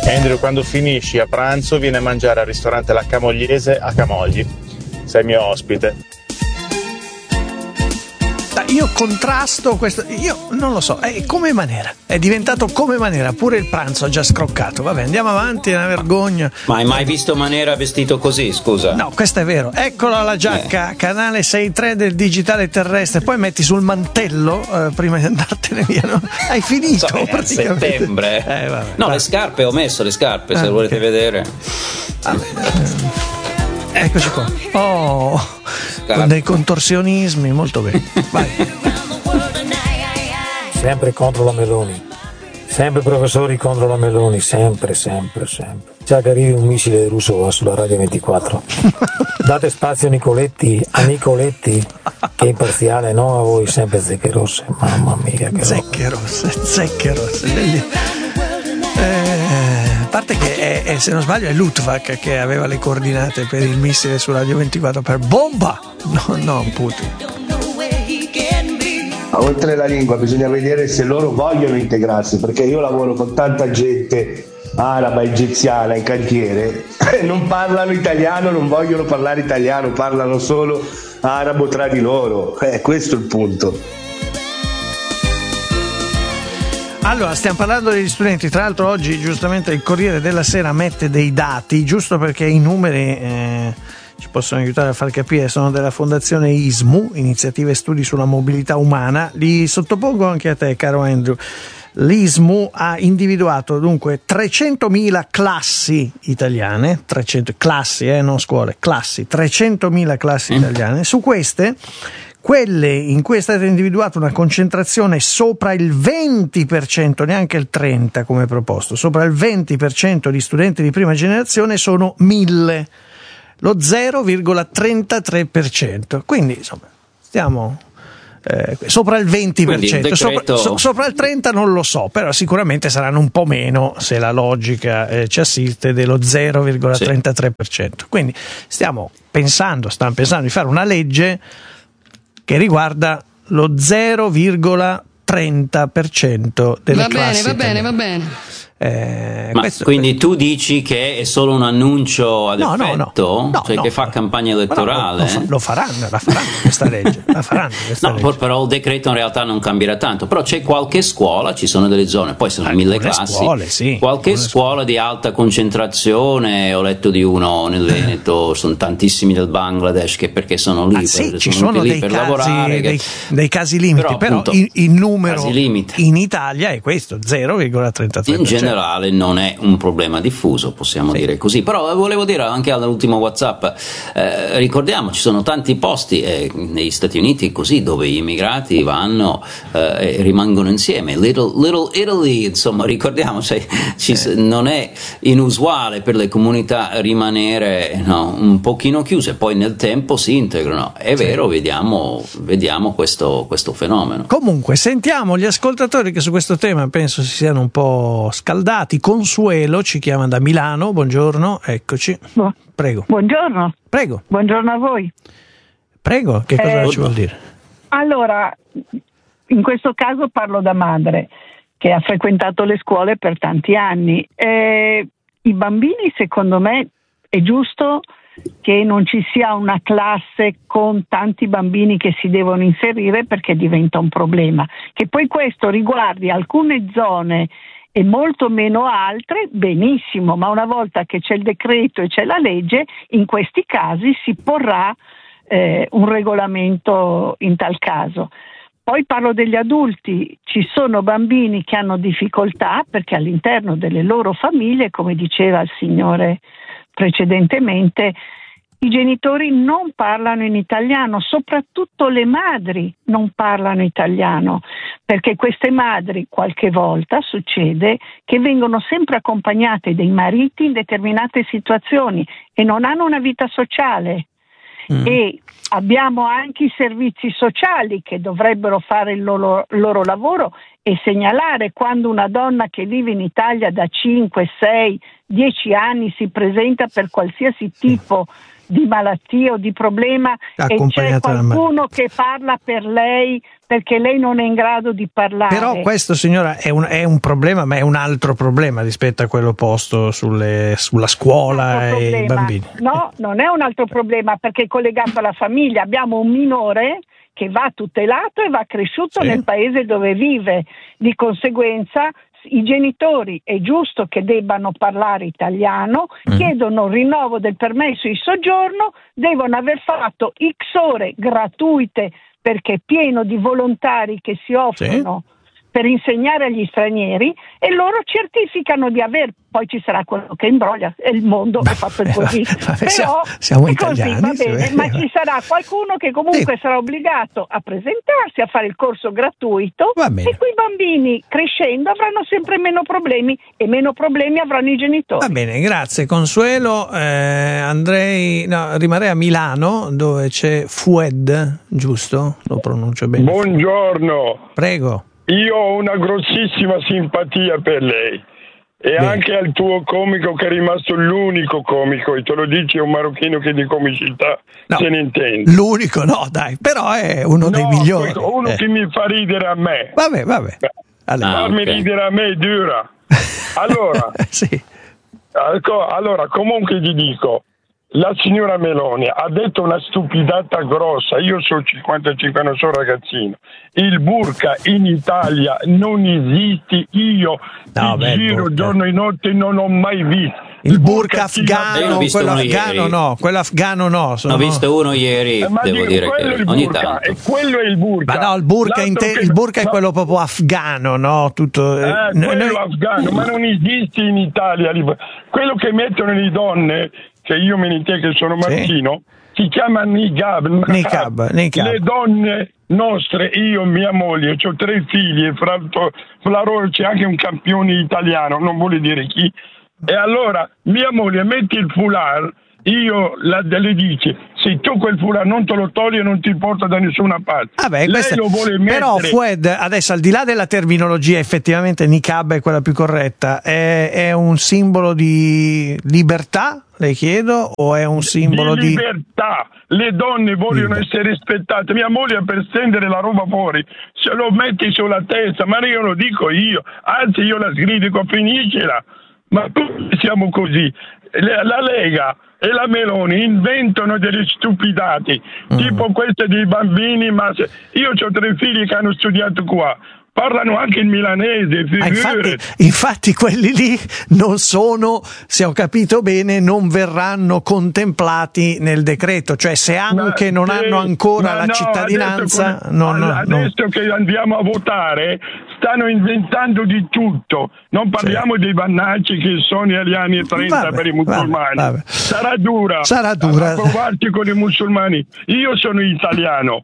Andrew, quando finisci a pranzo vieni a mangiare al ristorante La Camogliese a Camogli. Sei mio ospite. Io contrasto questo, io non lo so, è come Manera, è diventato come Manera, pure il pranzo ha già scroccato. Vabbè, andiamo avanti, è una vergogna. Ma hai mai visto Manera vestito così, scusa? No, questo è vero. Eccola la giacca, canale 6.3 del digitale terrestre, poi metti sul mantello prima di andartene via, no? Hai finito a settembre. Vabbè, no, le scarpe, ho messo le scarpe, se volete vedere. Eccoci qua. Con dei contorsionismi, molto bene. Vai. Sempre contro la Meloni. Sempre professori contro la Meloni, sempre. Già che arrivi un missile russo sulla Radio 24. Date spazio a Nicoletti, che è imparziale, no a voi sempre zecche rosse. Mamma mia, che zecche rosse, bellissime. A parte che se non sbaglio è Luttwak che aveva le coordinate per il missile su Radio 24 per bomba, no Putin. Oltre la lingua bisogna vedere se loro vogliono integrarsi, perché io lavoro con tanta gente araba, egiziana in cantiere, non parlano italiano, non vogliono parlare italiano, parlano solo arabo tra di loro, questo è il punto. Allora, stiamo parlando degli studenti, tra l'altro oggi giustamente il Corriere della Sera mette dei dati, giusto perché i numeri ci possono aiutare a far capire, sono della Fondazione ISMU, Iniziative e Studi sulla Mobilità Umana, li sottopongo anche a te, caro Andrew. L'ISMU ha individuato dunque 300.000 classi italiane, 300 classi, non scuole, classi, 300.000 classi italiane, su queste quelle in cui è stata individuata una concentrazione sopra il 20%, neanche il 30% come proposto, sopra il 20% di studenti di prima generazione sono 1.000, lo 0,33%. Quindi insomma stiamo sopra il 20%, sopra il 30% non lo so, però sicuramente saranno un po' meno se la logica ci assiste dello 0,33%. Quindi stanno pensando di fare una legge che riguarda lo 0,30% delle classi. Va bene. Ma quindi tu dici che è solo un annuncio ad effetto? Che fa campagna elettorale? La faranno questa legge. Però il decreto in realtà non cambierà tanto. Però c'è qualche scuola, ci sono delle zone, poi sono 1.000 classi. Scuole, sì, qualche scuola di alta concentrazione, ho letto di uno nel Veneto, sono tantissimi del Bangladesh che perché sono lì, ci sono lì dei per casi, lavorare. dei casi limiti, però appunto, il numero in Italia è questo, 0,33%. In generale non è un problema diffuso, possiamo dire così. Però volevo dire anche all'ultimo WhatsApp, ricordiamo, ci sono tanti posti negli Stati Uniti così dove gli immigrati vanno e rimangono insieme. Little Italy, insomma, ricordiamo, non è inusuale per le comunità rimanere un pochino chiuse, poi nel tempo si integrano. È vero, vediamo questo fenomeno. Comunque sentiamo gli ascoltatori che su questo tema penso si siano un po' scaldati. Consuelo ci chiama da Milano, buongiorno, eccoci. Prego. Buongiorno. Prego. Buongiorno a voi. Prego, che cosa ci vuol dire? Allora, in questo caso parlo da madre che ha frequentato le scuole per tanti anni. I bambini, secondo me, è giusto che non ci sia una classe con tanti bambini che si devono inserire perché diventa un problema. Che poi questo riguardi alcune zone e molto meno altre, benissimo, ma una volta che c'è il decreto e c'è la legge, in questi casi si porrà un regolamento in tal caso. Poi parlo degli adulti, ci sono bambini che hanno difficoltà perché all'interno delle loro famiglie, come diceva il signore precedentemente, i genitori non parlano in italiano, soprattutto le madri non parlano italiano, perché queste madri qualche volta succede che vengono sempre accompagnate dai mariti in determinate situazioni e non hanno una vita sociale. E abbiamo anche i servizi sociali che dovrebbero fare il loro lavoro e segnalare quando una donna che vive in Italia da 5, 6, 10 anni si presenta per qualsiasi tipo di malattia o di problema e c'è qualcuno che parla per lei perché lei non è in grado di parlare. Però questo, signora, è un problema, ma è un altro problema rispetto a quello posto sulla scuola e i bambini. No, non è un altro problema, perché è collegato alla famiglia. Abbiamo un minore che va tutelato e va cresciuto nel paese dove vive. Di conseguenza i genitori è giusto che debbano parlare italiano, chiedono il rinnovo del permesso di soggiorno, devono aver fatto X ore gratuite perché è pieno di volontari che si offrono per insegnare agli stranieri e loro certificano di aver, poi ci sarà quello che imbroglia, e il mondo è fatto così. Però siamo è italiani, così, va bene, ma ci sarà qualcuno che comunque sarà obbligato a presentarsi, a fare il corso gratuito e quei bambini crescendo avranno sempre meno problemi e meno problemi avranno i genitori. Va bene, grazie Consuelo. Rimarrei a Milano dove c'è Fouad, giusto? Lo pronuncio bene? Buongiorno. Prego. Io ho una grossissima simpatia per lei e anche al tuo comico che è rimasto l'unico comico, e te lo dice un marocchino che di comicità se ne intende. L'unico no, dai, però è uno dei migliori. Uno che mi fa ridere a me. Vabbè. Farmi ridere a me è dura. Allora, allora comunque ti dico, la signora Meloni ha detto una stupidata grossa. Io sono 55 anni, sono ragazzino. Il burka in Italia non esiste. Io giro giorno e notte non ho mai visto. Il burka afghano, quello afghano no. Ho visto uno ieri, devo dire che ogni tanto. E quello è il burka. Ma no, il burka è quello proprio afghano, no? Tutto. Quello afghano, ma non esiste in Italia. Quello che mettono le donne, che io me ne intendo che sono marocchino, si chiama niqab. Le donne nostre, io e mia moglie, ho 3 figli, e fra loro c'è anche un campione italiano, non vuole dire chi, e allora mia moglie mette il foulard, io le dice, se tu quel foulard non te lo togli non ti porta da nessuna parte. Lei lo vuole mettere. Però Fouad, adesso al di là della terminologia, effettivamente niqab è quella più corretta, è un simbolo di libertà, le chiedo, o è un simbolo di libertà? Le donne vogliono essere rispettate. Mia moglie per stendere la roba fuori se lo metti sulla testa, ma io lo dico io, anzi io la sgrido, finiscila. Ma tutti siamo così. La Lega e la Meloni inventano delle stupidate tipo queste dei bambini, ma io ho 3 figli che hanno studiato qua, parlano anche il milanese. Infatti quelli lì non sono, se ho capito bene, non verranno contemplati nel decreto, cioè se anche non hanno ancora la cittadinanza adesso che andiamo a votare stanno inventando di tutto, non parliamo dei bannacci che sono negli anni 30 per i musulmani. Sarà dura a provarci con i musulmani. Io sono italiano,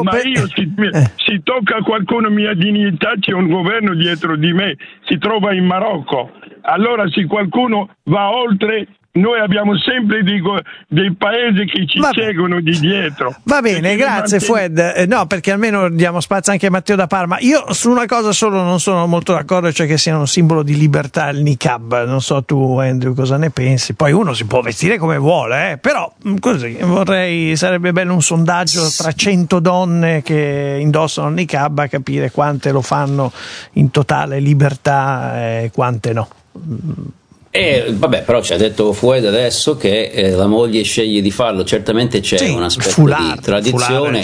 si tocca a qualcuno mia dignità, c'è un governo dietro di me, si trova in Marocco, allora se qualcuno va oltre, noi abbiamo sempre dei paesi che ci seguono di dietro. Va bene, grazie Fouad. No, perché almeno diamo spazio anche a Matteo da Parma. Io su una cosa solo non sono molto d'accordo, cioè che sia un simbolo di libertà il niqab. Non so tu, Andrew, cosa ne pensi. Poi uno si può vestire come vuole, però così sarebbe bello un sondaggio tra 100 donne che indossano il niqab a capire quante lo fanno in totale libertà e quante no. Però ci ha detto Fouad adesso che la moglie sceglie di farlo, certamente c'è un aspetto di tradizione,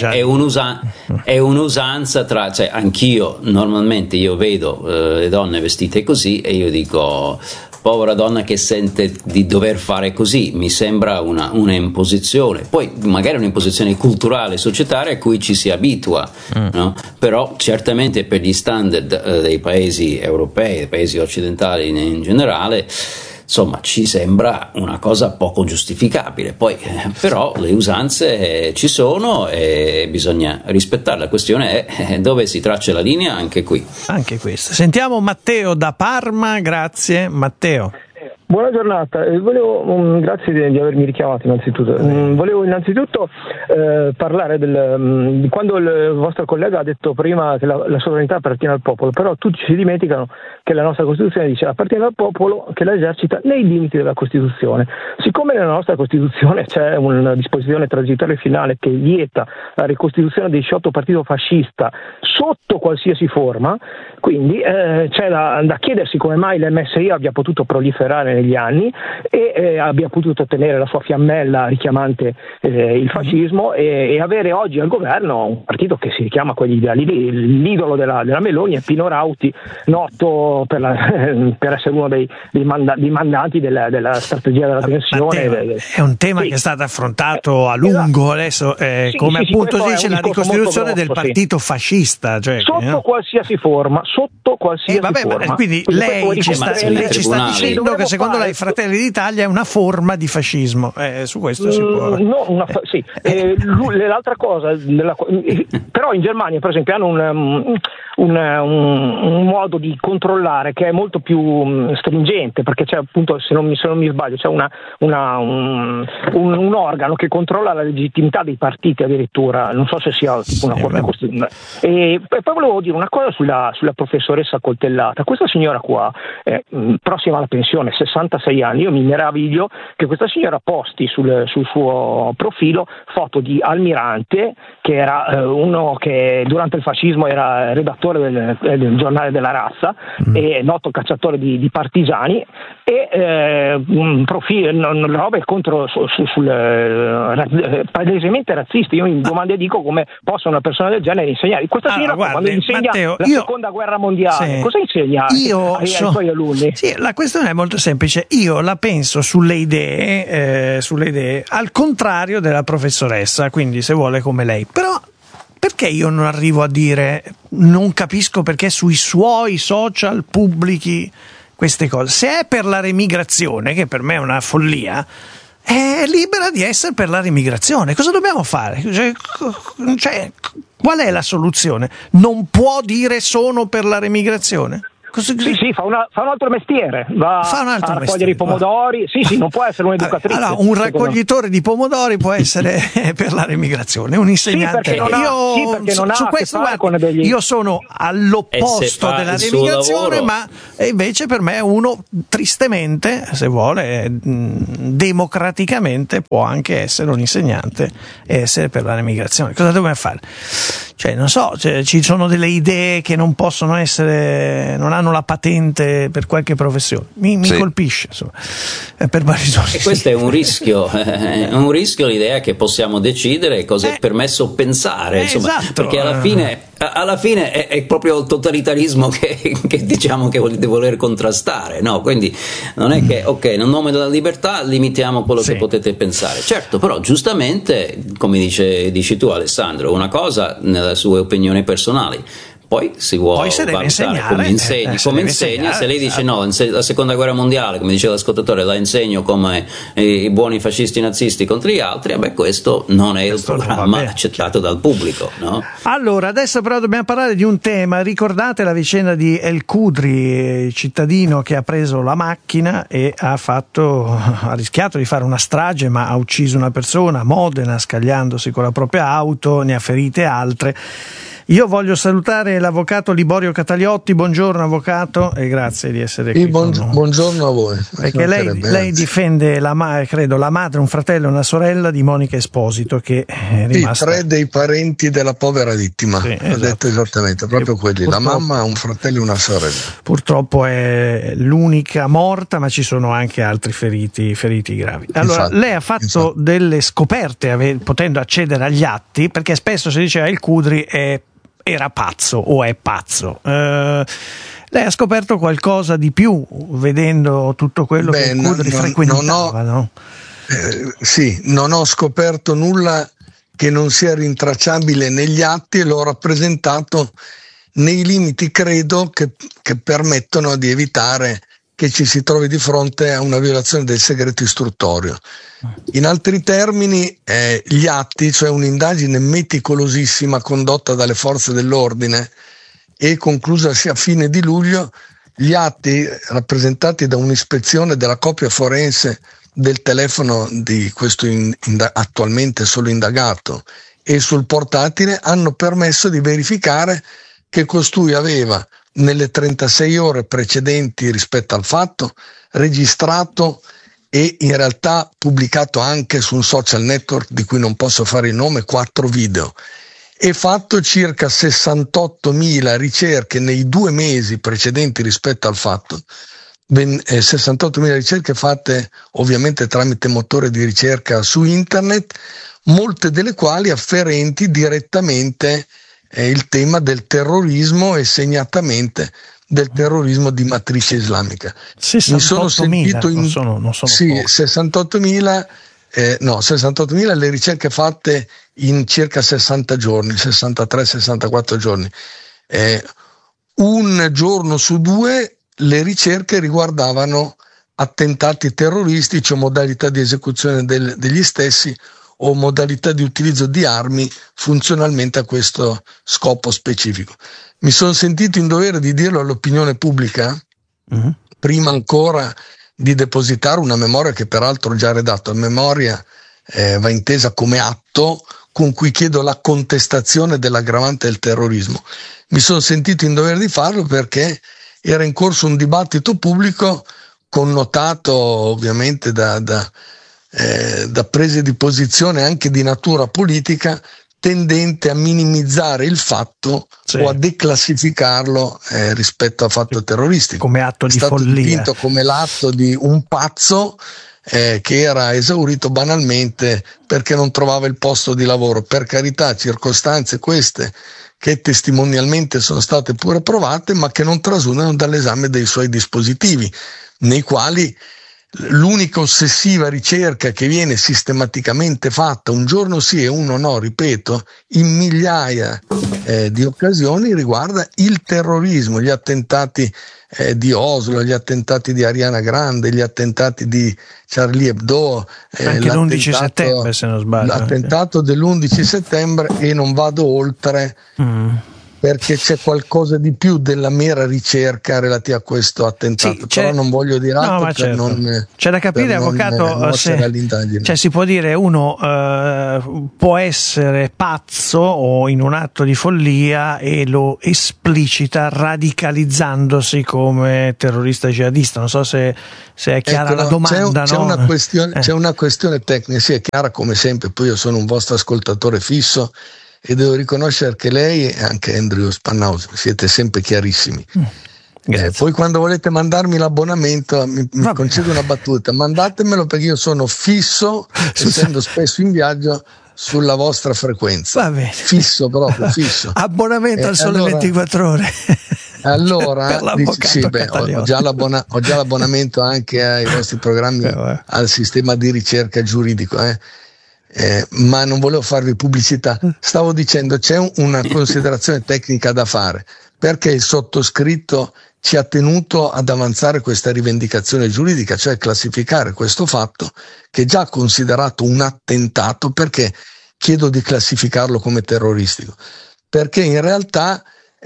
è un'usanza cioè anch'io normalmente io vedo le donne vestite così e io dico povera donna che sente di dover fare così, mi sembra una imposizione, poi magari un'imposizione culturale, societaria a cui ci si abitua, no? Però certamente per gli standard dei paesi europei, dei paesi occidentali in generale, insomma ci sembra una cosa poco giustificabile. Poi però le usanze ci sono e bisogna rispettarle. La questione è dove si traccia la linea anche qui. Anche questo. Sentiamo Matteo da Parma, grazie Matteo. Buona giornata, grazie di avermi richiamato innanzitutto. Volevo innanzitutto parlare di quando il vostro collega ha detto prima che la sovranità appartiene al popolo, però tutti si dimenticano che la nostra Costituzione dice appartiene al popolo che la esercita nei limiti della Costituzione. Siccome nella nostra Costituzione c'è una disposizione transitoria finale che vieta la ricostituzione del sciolto partito fascista sotto qualsiasi forma, quindi c'è da chiedersi come mai l'MSI abbia potuto proliferare negli anni e abbia potuto ottenere la sua fiammella richiamante il fascismo e avere oggi al governo un partito che si richiama quegli ideali lì. L'idolo della Meloni è Pino Rauti, noto per essere uno dei mandanti della strategia della tensione. È un tema che è stato affrontato a lungo adesso, come appunto si dice la ricostituzione del partito fascista, cioè, sotto qualsiasi forma, forma. Quindi lei ci sta dicendo che secondo lei Fratelli d'Italia è una forma di fascismo, su questo si può... L'altra cosa, però in Germania per esempio hanno un modo di controllare che è molto più stringente, perché c'è appunto, se non mi sbaglio, c'è un organo che controlla la legittimità dei partiti addirittura, non so se sia una corte costituzionale. E poi volevo dire una cosa sulla professoressa coltellata. Questa signora qua è prossima alla pensione, 66 anni. Io mi meraviglio che questa signora posti sul suo profilo foto di Almirante, che era uno che durante il fascismo era redattore del giornale della razza e noto cacciatore di partigiani, e un profilo, robe contro palesemente razziste. Io mi domando e dico come possa una persona del genere insegnare. Questa signora quando insegna Matteo, la seconda guerra mondiale, cosa insegna ai suoi alunni? Sì, la questione è molto semplice. Io la penso sulle idee al contrario della professoressa, quindi se vuole come lei. Però perché io non arrivo a dire, non capisco perché sui suoi social pubblichi queste cose? Se è per la remigrazione, che per me è una follia, è libera di essere per la remigrazione. Cosa dobbiamo fare? Cioè, qual è la soluzione? Non può dire sono per la remigrazione? Sì, fa un altro mestiere, va a raccogliere i pomodori. Sì, non può essere un'educatrice. Allora, un raccoglitore di pomodori può essere per la remigrazione, un insegnante. Io sono all'opposto della remigrazione, ma invece per me uno tristemente, se vuole, democraticamente può anche essere un insegnante e essere per la remigrazione. Cosa dobbiamo fare? Cioè, non so, ci sono delle idee che non possono essere, non hanno la patente per qualche professione. Mi colpisce, insomma, per vari ragioni. E questo è un rischio l'idea che possiamo decidere cosa è permesso pensare, insomma, esatto. Perché alla fine è proprio il totalitarismo che diciamo che vuole voler contrastare, no? Quindi non è che nel nome della libertà limitiamo quello che potete pensare. Certo, però giustamente, come dici tu Alessandro, una cosa nelle sue opinioni personali, poi si vuole valutare come insegna. Se lei dice no, la seconda guerra mondiale, come diceva l'ascoltatore, la insegno come i buoni fascisti nazisti contro gli altri, questo non è il programma accettato dal pubblico, no? Allora, adesso però dobbiamo parlare di un tema. Ricordate la vicenda di El Khudri, cittadino che ha preso la macchina e ha rischiato di fare una strage, ma ha ucciso una persona a Modena scagliandosi con la propria auto, ne ha ferite altre. Io voglio salutare l'avvocato Liborio Cataliotti. Buongiorno avvocato, e grazie di essere qui. Buongiorno a voi. Perché lei difende la madre, un fratello e una sorella di Monica Esposito, che è rimasta... 3 dei parenti della povera vittima, ho detto esattamente, proprio quelli, la mamma, un fratello e una sorella. Purtroppo è l'unica morta, ma ci sono anche altri feriti gravi. Allora, lei ha fatto delle scoperte potendo accedere agli atti, perché spesso si diceva il Khudri era pazzo o è pazzo. Lei ha scoperto qualcosa di più vedendo tutto quello che il Khudri frequentava, no? Non ho scoperto nulla che non sia rintracciabile negli atti e l'ho rappresentato nei limiti, credo, che permettono di evitare che ci si trovi di fronte a una violazione del segreto istruttorio. In altri termini, gli atti, cioè un'indagine meticolosissima condotta dalle forze dell'ordine e conclusasi a fine di luglio, gli atti rappresentati da un'ispezione della copia forense del telefono di questo attualmente solo indagato e sul portatile hanno permesso di verificare che costui aveva nelle 36 ore precedenti rispetto al fatto registrato e in realtà pubblicato anche su un social network di cui non posso fare il nome 4 video e fatto circa 68.000 ricerche nei 2 mesi precedenti rispetto al fatto, 68.000 ricerche fatte ovviamente tramite motore di ricerca su internet, molte delle quali afferenti direttamente il tema del terrorismo e segnatamente del terrorismo di matrice islamica. 68.000 le ricerche fatte in circa 60 giorni, 63-64 giorni. Un giorno su 2 le ricerche riguardavano attentati terroristici o modalità di esecuzione degli stessi o modalità di utilizzo di armi funzionalmente a questo scopo specifico. Mi sono sentito in dovere di dirlo all'opinione pubblica, prima ancora di depositare una memoria che peraltro ho già redatto. La memoria va intesa come atto con cui chiedo la contestazione dell'aggravante del terrorismo. Mi sono sentito in dovere di farlo perché era in corso un dibattito pubblico connotato ovviamente da prese di posizione anche di natura politica, tendente a minimizzare il fatto o a declassificarlo rispetto al fatto terroristico. Come atto di follia. È stato dipinto come l'atto di un pazzo che era esaurito banalmente perché non trovava il posto di lavoro. Per carità, circostanze queste che testimonialmente sono state pure provate, ma che non trasudano dall'esame dei suoi dispositivi, nei quali l'unica ossessiva ricerca che viene sistematicamente fatta, un giorno sì e uno no, ripeto, in migliaia di occasioni, riguarda il terrorismo, gli attentati di Oslo, gli attentati di Ariana Grande, gli attentati di Charlie Hebdo, anche l'11 settembre se non sbaglio. L'attentato dell'11 settembre e non vado oltre. Perché c'è qualcosa di più della mera ricerca relativa a questo attentato, però non voglio dire altro per non c'è da capire, avvocato, cioè si può dire uno può essere pazzo o in un atto di follia e lo esplicita radicalizzandosi come terrorista jihadista. Non so se è chiara la domanda. C'è una questione tecnica, sì, è chiara come sempre. Poi io sono un vostro ascoltatore fisso e devo riconoscere che lei e anche Andrew Spannhaus siete sempre chiarissimi. Poi quando volete mandarmi l'abbonamento mi concedo una battuta, mandatemelo perché io sono fisso, essendo spesso in viaggio, sulla vostra frequenza. Va bene. Fisso proprio, fisso. Abbonamento al Sole 24 Ore. Allora ho già l'abbonamento anche ai vostri programmi al sistema di ricerca giuridico, ma non volevo farvi pubblicità. Stavo dicendo, c'è una considerazione tecnica da fare, perché il sottoscritto ci ha tenuto ad avanzare questa rivendicazione giuridica, cioè classificare questo fatto che è già considerato un attentato. Perché chiedo di classificarlo come terroristico? Perché in realtà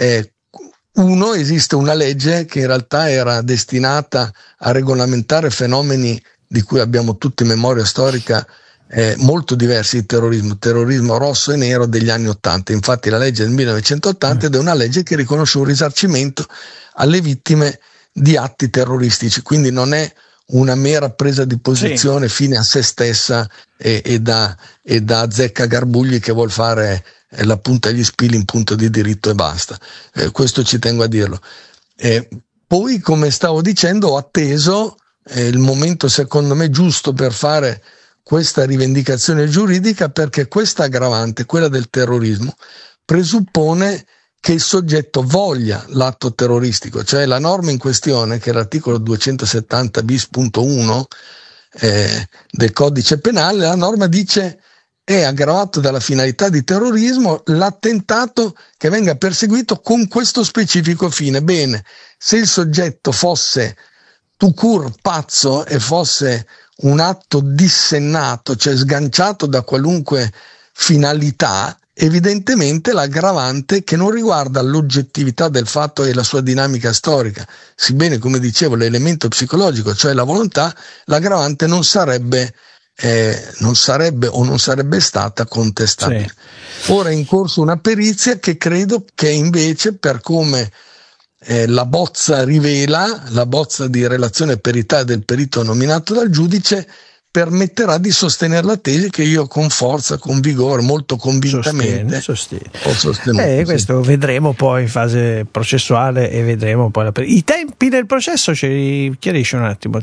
esiste una legge che in realtà era destinata a regolamentare fenomeni di cui abbiamo tutti memoria storica molto diversi di terrorismo rosso e nero degli anni 80. Infatti la legge del 1980 ed è una legge che riconosce un risarcimento alle vittime di atti terroristici, quindi non è una mera presa di posizione fine a se stessa e da azzeccagarbugli che vuol fare la punta agli spilli in punto di diritto e basta. Questo ci tengo a dirlo. Poi, come stavo dicendo, ho atteso il momento secondo me giusto per fare questa rivendicazione giuridica, perché questa aggravante, quella del terrorismo, presuppone che il soggetto voglia l'atto terroristico, cioè la norma in questione, che è l'articolo 270 bis.1 del codice penale, la norma dice: è aggravato dalla finalità di terrorismo l'attentato che venga perseguito con questo specifico fine. Bene, se il soggetto fosse tout court pazzo e fosse un atto dissennato, cioè sganciato da qualunque finalità, evidentemente l'aggravante che non riguarda l'oggettività del fatto e la sua dinamica storica, sebbene, come dicevo, l'elemento psicologico, cioè la volontà, l'aggravante non sarebbe stata contestabile. Sì. Ora è in corso una perizia che credo che invece, per come la bozza rivela, la bozza di relazione perità del perito nominato dal giudice, permetterà di sostenere la tesi che io con forza, con vigore, molto convintamente ho sostenuto. Questo vedremo poi in fase processuale e vedremo poi i tempi del processo. Ci chiarisci un attimo?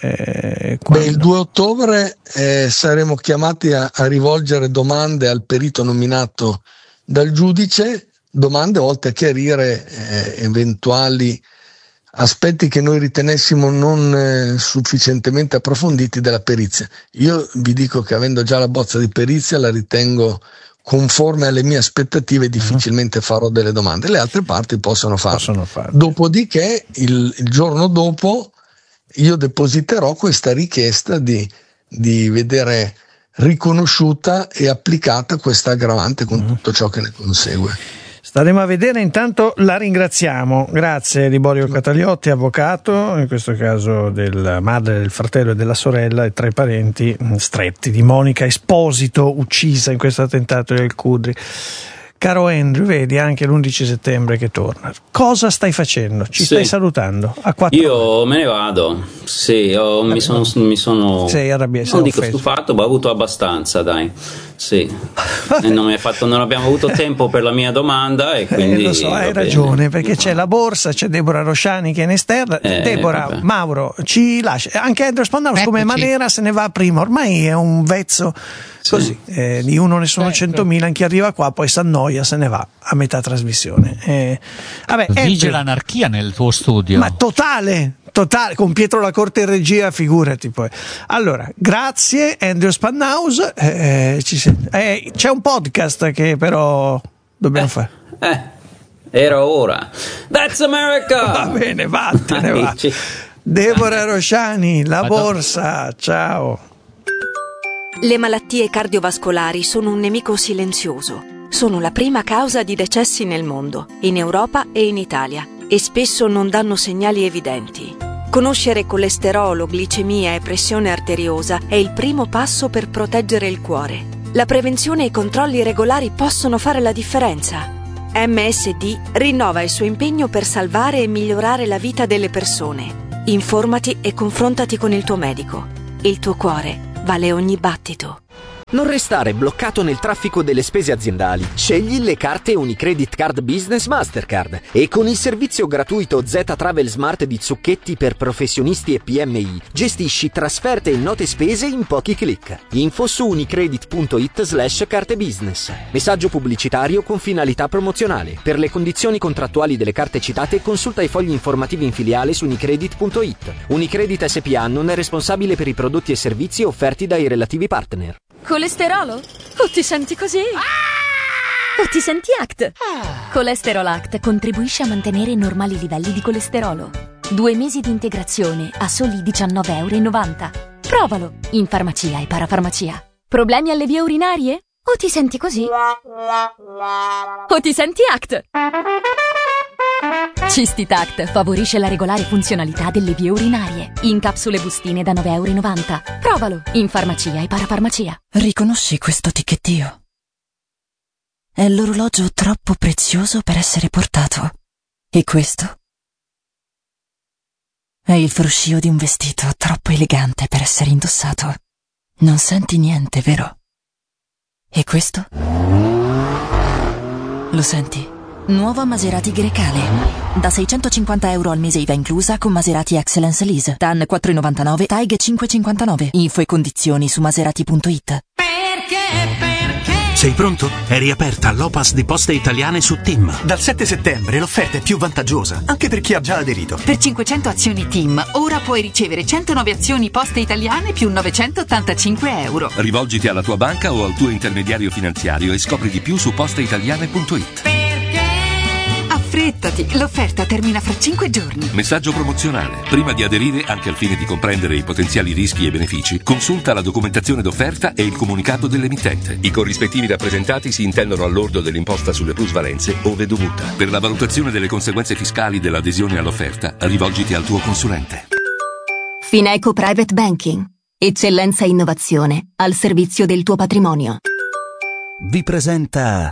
Il 2 ottobre saremo chiamati a rivolgere domande al perito nominato dal giudice, domande volte a chiarire eventuali aspetti che noi ritenessimo non sufficientemente approfonditi della perizia. Io vi dico che, avendo già la bozza di perizia, la ritengo conforme alle mie aspettative, difficilmente farò delle domande. Le altre parti possono farlo. Dopodiché il giorno dopo io depositerò questa richiesta di vedere riconosciuta e applicata questa aggravante con tutto ciò che ne consegue. Staremo a vedere. Intanto la ringraziamo. Grazie Liborio Cataliotti, avvocato, in questo caso della madre, del fratello e della sorella e 3 parenti stretti di Monica Esposito, uccisa in questo attentato del Cudri. Caro Andrew, vedi anche l'11 settembre che torna. Cosa stai facendo? Stai salutando? A 4 Io me ne vado. Sì, mi sono sei arrabbiato, non dico stufato, ma ho avuto abbastanza, dai. Sì. E non abbiamo avuto tempo per la mia domanda e quindi lo so, hai ragione, perché c'è la borsa, c'è Deborah Rosciani che è in esterna. Deborah, Mauro, ci lascia. Anche Andrew Spandaus come Manera se ne va prima, ormai è un vezzo. Così, di uno ne sono 100.000, chi arriva qua poi si annoia, se ne va a metà trasmissione. Vige l'anarchia nel tuo studio. Ma totale, con Pietro La Corte in regia, figurati poi. Allora, grazie Andrew Spandaus, c'è un podcast che però dobbiamo fare. Era ora. That's America! Va bene, vattene, va. Deborah Rosciani, la borsa, ciao. Le malattie cardiovascolari sono un nemico silenzioso. Sono la prima causa di decessi nel mondo, in Europa e in Italia, e spesso non danno segnali evidenti. Conoscere colesterolo, glicemia e pressione arteriosa è il primo passo per proteggere il cuore. La prevenzione e i controlli regolari possono fare la differenza. MSD rinnova il suo impegno per salvare e migliorare la vita delle persone. Informati e confrontati con il tuo medico. Il tuo cuore vale ogni battito. Non restare bloccato nel traffico delle spese aziendali. Scegli le carte Unicredit Card Business Mastercard e con il servizio gratuito Z Travel Smart di Zucchetti per professionisti e PMI gestisci trasferte e note spese in pochi click. Info su unicredit.it/carte business. Messaggio pubblicitario con finalità promozionale. Per le condizioni contrattuali delle carte citate consulta i fogli informativi in filiale su unicredit.it. Unicredit SPA non è responsabile per i prodotti e servizi offerti dai relativi partner. Colesterolo? O ti senti così? O ti senti ACT? Colesterol ACT contribuisce a mantenere i normali livelli di colesterolo. 2 mesi di integrazione a soli €19,90. Provalo in farmacia e parafarmacia. Problemi alle vie urinarie? O ti senti così? O ti senti ACT? Cistitact favorisce la regolare funzionalità delle vie urinarie. In capsule bustine da €9,90. Provalo in farmacia e parafarmacia. Riconosci questo ticchettio? È l'orologio troppo prezioso per essere portato. E questo? È il fruscio di un vestito troppo elegante per essere indossato. Non senti niente, vero? E questo? Lo senti? Nuova Maserati Grecale. Da €650 al mese IVA inclusa con Maserati Excellence Lease. TAN 4,99, TAIG 5,59. Info e condizioni su maserati.it. Sei pronto? È riaperta l'Opas di Poste Italiane su TIM. Dal 7 settembre l'offerta è più vantaggiosa, anche per chi ha già aderito. Per 500 azioni TIM, ora puoi ricevere 109 azioni Poste Italiane più €985. Rivolgiti alla tua banca o al tuo intermediario finanziario e scopri di più su posteitaliane.it. Fretta! Spostati, l'offerta termina fra 5 giorni. Messaggio promozionale. Prima di aderire, anche al fine di comprendere i potenziali rischi e benefici, consulta la documentazione d'offerta e il comunicato dell'emittente. I corrispettivi rappresentati si intendono al lordo dell'imposta sulle plusvalenze ove dovuta. Per la valutazione delle conseguenze fiscali dell'adesione all'offerta, rivolgiti al tuo consulente. Fineco Private Banking. Eccellenza e innovazione al servizio del tuo patrimonio. Vi presenta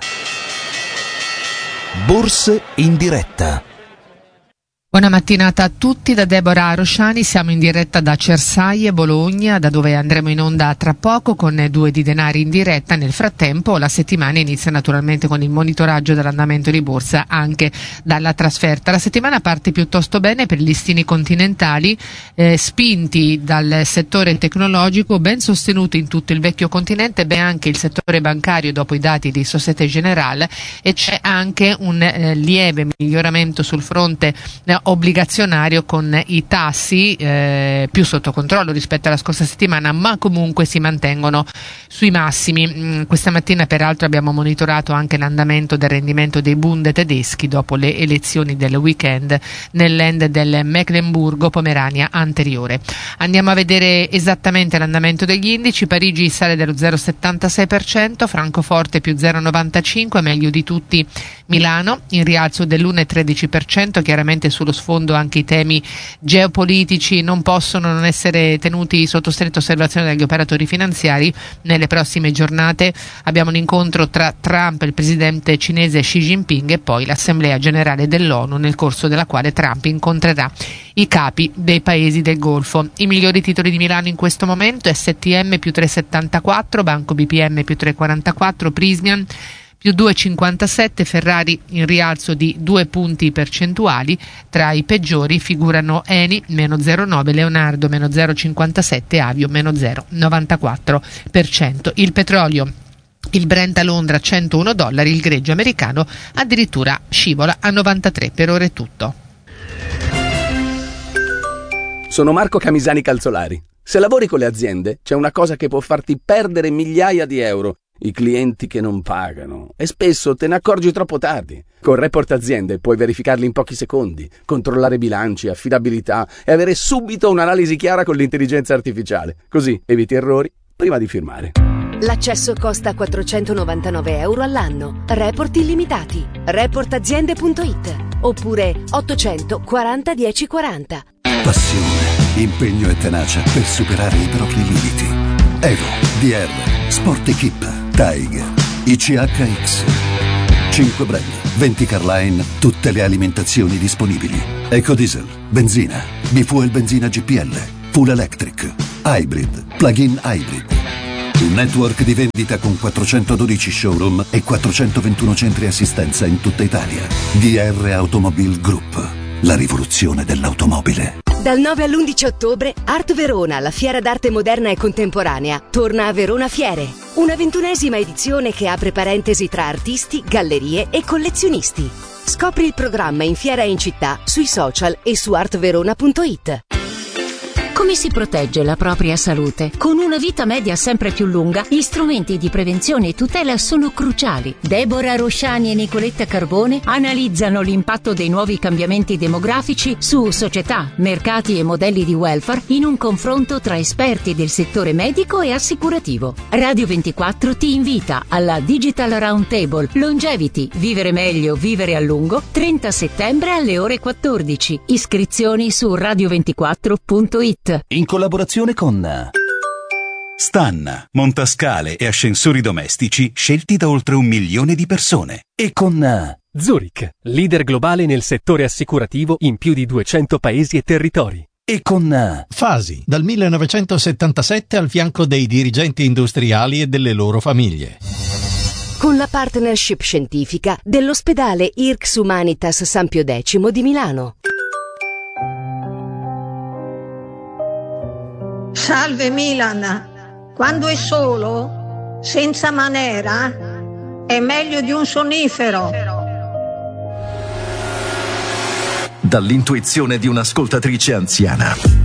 Borse in diretta. Buona mattinata a tutti da Deborah Rosciani, siamo in diretta da Cersaie, Bologna, da dove andremo in onda tra poco con 2 di denari in diretta. Nel frattempo la settimana inizia naturalmente con il monitoraggio dell'andamento di borsa anche dalla trasferta. La settimana parte piuttosto bene per i listini continentali, spinti dal settore tecnologico, ben sostenuti in tutto il vecchio continente, beh anche il settore bancario dopo i dati di Société Générale, e c'è anche un lieve miglioramento sul fronte obbligazionario con i tassi più sotto controllo rispetto alla scorsa settimana, ma comunque si mantengono sui massimi. Questa mattina peraltro abbiamo monitorato anche l'andamento del rendimento dei Bund tedeschi dopo le elezioni del weekend nel land del Mecklenburgo-Pomerania anteriore. Andiamo a vedere esattamente l'andamento degli indici. Parigi sale dello 0,76%, Francoforte più 0,95%, meglio di tutti Milano in rialzo dell'1,13%, chiaramente sullo sfondo anche i temi geopolitici non possono non essere tenuti sotto stretta osservazione dagli operatori finanziari. Nelle prossime giornate abbiamo un incontro tra Trump e il presidente cinese Xi Jinping e poi l'Assemblea Generale dell'ONU, nel corso della quale Trump incontrerà i capi dei paesi del Golfo. I migliori titoli di Milano in questo momento: STM più 3,74, Banco BPM più 3,44, Prysmian più 2,57, Ferrari in rialzo di 2 punti percentuali. Tra i peggiori figurano Eni meno 0,9, Leonardo meno 0,57, Avio meno 0,94%. Il petrolio, il Brent a Londra $101, il greggio americano addirittura scivola a 93. Per ora è tutto. Sono Marco Camisani Calzolari. Se lavori con le aziende, c'è una cosa che può farti perdere migliaia di euro: i clienti che non pagano, e spesso te ne accorgi troppo tardi. Con Report Aziende puoi verificarli in pochi secondi, controllare bilanci, affidabilità e avere subito un'analisi chiara con l'intelligenza artificiale. Così eviti errori prima di firmare. L'accesso costa €499 all'anno. Report illimitati. Reportaziende.it oppure 840 1040. Passione, impegno e tenacia per superare i propri limiti. Evo, DR, Sport Equip, Tiger, ICHX. 5 brand, 20 Carline, tutte le alimentazioni disponibili. Ecodiesel, benzina, bifuel benzina GPL, full electric, hybrid, plug-in hybrid. Un network di vendita con 412 showroom e 421 centri assistenza in tutta Italia. DR Automobile Group, la rivoluzione dell'automobile. Dal 9 all'11 ottobre, Art Verona, la fiera d'arte moderna e contemporanea, torna a Verona Fiere. Una 21ª edizione che apre parentesi tra artisti, gallerie e collezionisti. Scopri il programma in fiera e in città, sui social e su artverona.it. Come si protegge la propria salute? Con una vita media sempre più lunga, gli strumenti di prevenzione e tutela sono cruciali. Deborah Rosciani e Nicoletta Carbone analizzano l'impatto dei nuovi cambiamenti demografici su società, mercati e modelli di welfare in un confronto tra esperti del settore medico e assicurativo. Radio 24 ti invita alla Digital Roundtable Longevity, vivere meglio, vivere a lungo, 30 settembre alle ore 14. Iscrizioni su radio24.it. In collaborazione con Stan, montascale e ascensori domestici scelti da oltre 1 milione di persone. E con Zurich, leader globale nel settore assicurativo in più di 200 paesi e territori. E con Fasi, dal 1977 al fianco dei dirigenti industriali e delle loro famiglie. Con la partnership scientifica dell'ospedale IRCS Humanitas San Pio X di Milano. Salve Milan, quando è solo, senza manera, è meglio di un sonnifero. Dall'intuizione di un'ascoltatrice anziana.